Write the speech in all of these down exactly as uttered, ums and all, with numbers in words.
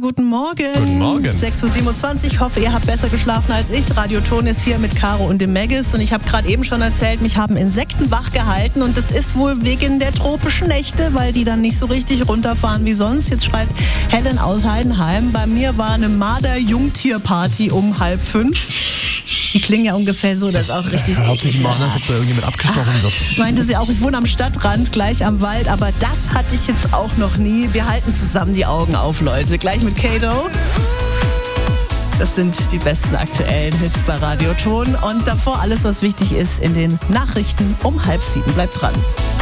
guten Morgen. Guten Morgen. sechs Uhr siebenundzwanzig, hoffe, ihr habt besser geschlafen als ich. Radio Ton ist hier mit Caro und dem Maggis. Und ich habe gerade eben schon erzählt, mich haben Insekten wach gehalten. Und das ist wohl wegen der tropischen Nächte, weil die dann nicht so richtig runterfahren wie sonst. Jetzt schreibt Helen aus Heidenheim, bei mir war eine Marder-Jungtier-Party um halb fünf. Die klingen ja ungefähr so, das ist auch richtig hört sich mal an, als ob da irgendjemand abgestochen wird. Meinte sie auch, ich wohne am Stadtrand, gleich am Wald, aber das hatte ich jetzt auch noch nie. Wir halten zusammen die Augen auf, Leute. Gleich mit Kato. Das sind die besten aktuellen Hits bei Radio Ton. Und davor alles, was wichtig ist in den Nachrichten um halb sieben. Bleibt dran.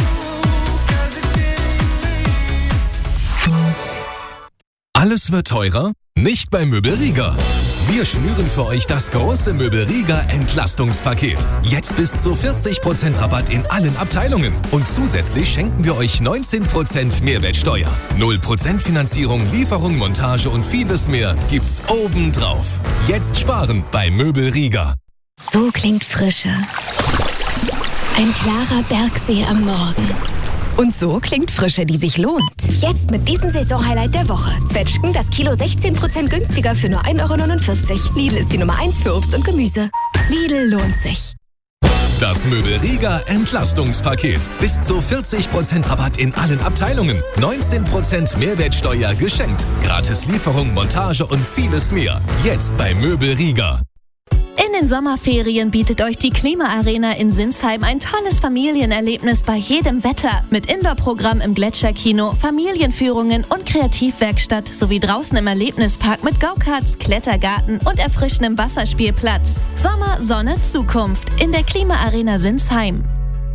Alles wird teurer? Nicht bei Möbelrieger. Wir schnüren für euch das große Möbelrieger Entlastungspaket. Jetzt bis zu vierzig Prozent Rabatt in allen Abteilungen. Und zusätzlich schenken wir euch neunzehn Prozent Mehrwertsteuer. null Prozent Finanzierung, Lieferung, Montage und vieles mehr gibt's obendrauf. Jetzt sparen bei Möbelrieger. So klingt Frische. Ein klarer Bergsee am Morgen. Und so klingt Frische, die sich lohnt. Jetzt mit diesem Saisonhighlight der Woche. Zwetschgen, das Kilo sechzehn Prozent günstiger für nur ein Euro neunundvierzig. Lidl ist die Nummer eins für Obst und Gemüse. Lidl lohnt sich. Das Möbelrieger Entlastungspaket. Bis zu vierzig Prozent Rabatt in allen Abteilungen. neunzehn Prozent Mehrwertsteuer geschenkt. Gratis Lieferung, Montage und vieles mehr. Jetzt bei Möbelrieger. In den Sommerferien bietet euch die Klima-Arena in Sinsheim ein tolles Familienerlebnis bei jedem Wetter. Mit Indoor-Programm im Gletscherkino, Familienführungen und Kreativwerkstatt sowie draußen im Erlebnispark mit Go-Karts, Klettergarten und erfrischendem Wasserspielplatz. Sommer, Sonne, Zukunft in der Klima-Arena Sinsheim.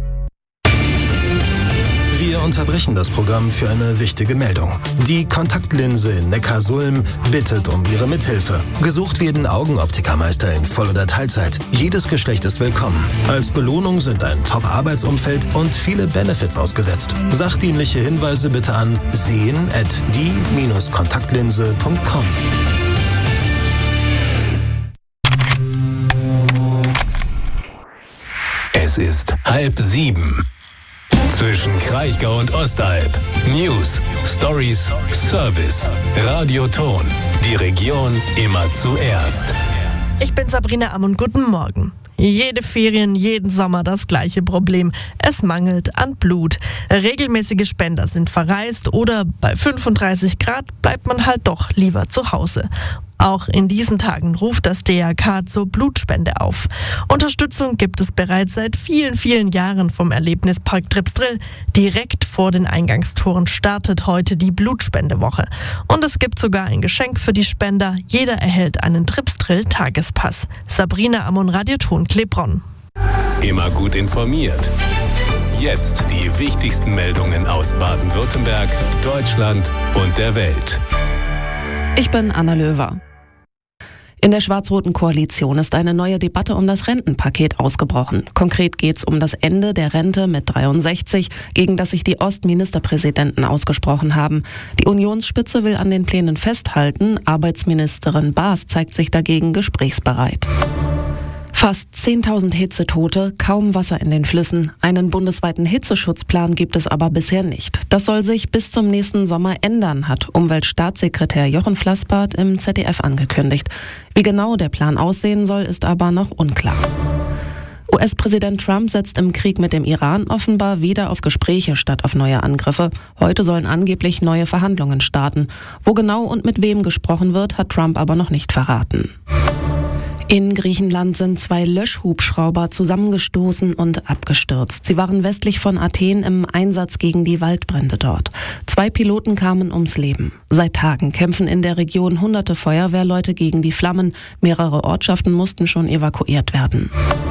Wir unterbrechen das Programm für eine wichtige Meldung. Die Kontaktlinse in Neckarsulm bittet um Ihre Mithilfe. Gesucht werden Augenoptikermeister in Voll- oder Teilzeit. Jedes Geschlecht ist willkommen. Als Belohnung sind ein Top-Arbeitsumfeld und viele Benefits ausgesetzt. Sachdienliche Hinweise bitte an sehen at die Bindestrich kontaktlinse punkt com. Es ist halb sieben. Zwischen Kraichgau und Ostalb. News, Stories, Service. Radio Ton. Die Region immer zuerst. Ich bin Sabrina Amm und guten Morgen. Jede Ferien, jeden Sommer das gleiche Problem. Es mangelt an Blut. Regelmäßige Spender sind verreist oder bei fünfunddreißig Grad bleibt man halt doch lieber zu Hause. Auch in diesen Tagen ruft das D R K zur Blutspende auf. Unterstützung gibt es bereits seit vielen, vielen Jahren vom Erlebnispark Tripsdrill. Direkt vor den Eingangstoren startet heute die Blutspendewoche. Und es gibt sogar ein Geschenk für die Spender. Jeder erhält einen Tripsdrill-Tagespass. Sabrina Ammon, Radio Ton, Klebronn. Immer gut informiert. Jetzt die wichtigsten Meldungen aus Baden-Württemberg, Deutschland und der Welt. Ich bin Anna Löwer. In der schwarz-roten Koalition ist eine neue Debatte um das Rentenpaket ausgebrochen. Konkret geht es um das Ende der Rente mit dreiundsechzig, gegen das sich die Ostministerpräsidenten ausgesprochen haben. Die Unionsspitze will an den Plänen festhalten. Arbeitsministerin Baas zeigt sich dagegen gesprächsbereit. Fast zehntausend Hitzetote, kaum Wasser in den Flüssen. Einen bundesweiten Hitzeschutzplan gibt es aber bisher nicht. Das soll sich bis zum nächsten Sommer ändern, hat Umweltstaatssekretär Jochen Flassbart im Z D F angekündigt. Wie genau der Plan aussehen soll, ist aber noch unklar. U S-Präsident Trump setzt im Krieg mit dem Iran offenbar wieder auf Gespräche statt auf neue Angriffe. Heute sollen angeblich neue Verhandlungen starten. Wo genau und mit wem gesprochen wird, hat Trump aber noch nicht verraten. In Griechenland sind zwei Löschhubschrauber zusammengestoßen und abgestürzt. Sie waren westlich von Athen im Einsatz gegen die Waldbrände dort. Zwei Piloten kamen ums Leben. Seit Tagen kämpfen in der Region hunderte Feuerwehrleute gegen die Flammen. Mehrere Ortschaften mussten schon evakuiert werden.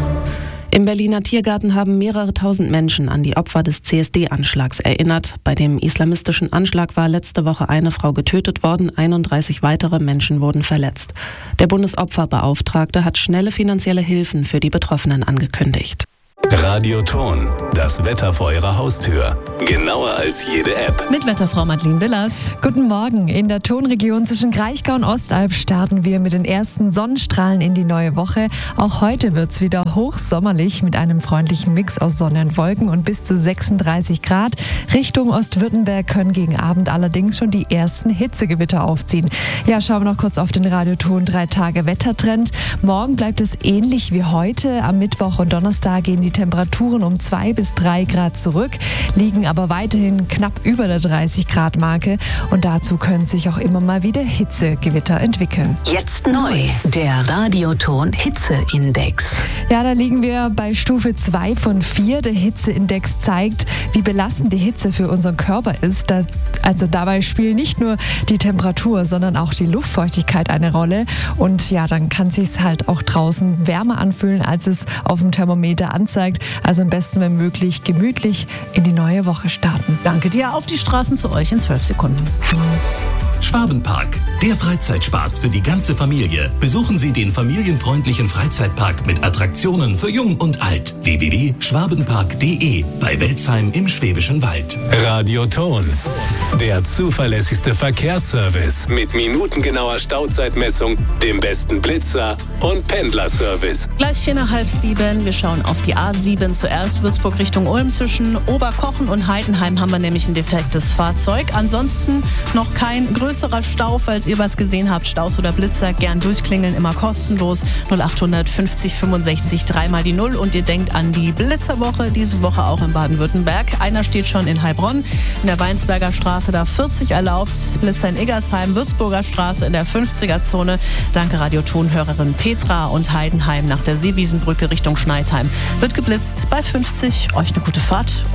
Im Berliner Tiergarten haben mehrere tausend Menschen an die Opfer des C S D-Anschlags erinnert. Bei dem islamistischen Anschlag war letzte Woche eine Frau getötet worden, einunddreißig weitere Menschen wurden verletzt. Der Bundesopferbeauftragte hat schnelle finanzielle Hilfen für die Betroffenen angekündigt. Radioton, das Wetter vor Ihrer Haustür. Genauer als jede App. Mit Wetterfrau Madeline Willers. Guten Morgen. In der Tonregion zwischen Kraichgau und Ostalb starten wir mit den ersten Sonnenstrahlen in die neue Woche. Auch heute wird es wieder hochsommerlich mit einem freundlichen Mix aus Sonne und Wolken und bis zu sechsunddreißig Grad. Richtung Ostwürttemberg können gegen Abend allerdings schon die ersten Hitzegewitter aufziehen. Ja, schauen wir noch kurz auf den Radioton drei Tage Wettertrend. Morgen bleibt es ähnlich wie heute. Am Mittwoch und Donnerstag gehen die Temperaturen um zwei bis drei Grad zurück, liegen aber weiterhin knapp über der dreißig Grad Marke und dazu können sich auch immer mal wieder Hitzegewitter entwickeln. Jetzt neu, der Radioton Hitzeindex. Ja, da liegen wir bei Stufe zwei von vier. Der Hitzeindex zeigt, wie belastend die Hitze für unseren Körper ist. Da, also dabei spielen nicht nur die Temperatur, sondern auch die Luftfeuchtigkeit eine Rolle und ja, dann kann es sich halt auch draußen wärmer anfühlen, als es auf dem Thermometer anzeigt. Also am besten, wenn möglich, gemütlich in die neue Woche starten. Danke dir. Auf die Straßen zu euch in zwölf Sekunden. Schwabenpark, der Freizeitspaß für die ganze Familie. Besuchen Sie den familienfreundlichen Freizeitpark mit Attraktionen für Jung und Alt. w w w punkt schwabenpark punkt de bei Welzheim im Schwäbischen Wald. Radioton, der zuverlässigste Verkehrsservice mit minutengenauer Stauzeitmessung, dem besten Blitzer und Pendlerservice. Gleich vier nach halb sieben. Wir schauen auf die A sieben. Zuerst Würzburg Richtung Ulm. Zwischen Oberkochen und Heidenheim haben wir nämlich ein defektes Fahrzeug. Ansonsten noch kein größerer Stau, falls ihr was gesehen habt, Staus oder Blitzer, gern durchklingeln, immer kostenlos. null acht fünfzig fünfundsechzig dreimal die Null und ihr denkt an die Blitzerwoche, diese Woche auch in Baden-Württemberg. Einer steht schon in Heilbronn, in der Weinsberger Straße, da vierzig erlaubt. Blitzer in Eggersheim, Würzburger Straße in der fünfziger-Zone. Danke Radioton-Hörerin Petra und Heidenheim nach der Seewiesenbrücke Richtung Schneidheim. Wird geblitzt bei fünfzig. Euch eine gute Fahrt.